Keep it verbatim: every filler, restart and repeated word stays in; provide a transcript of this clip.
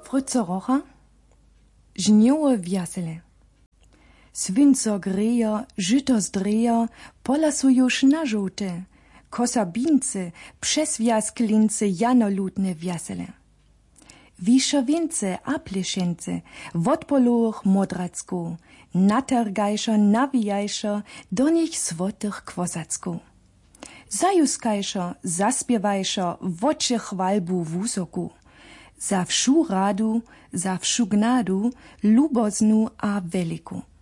Fryco Rocha, Żniowe wjasele. Swinco grejo, żyto zdrejo, pola su już na żółte, kosabince, przeswiasklince, janolutne wjasele. Wiszowince a plešence, wodpoluch modracku, natargajszo, nawijajszo, do nich swotych kwozacku. Zajuskajszo, zaspiewajszo, wocie chwalbu wusoku. Za wšu radu, za wšu gnadu, luboznu a veliku.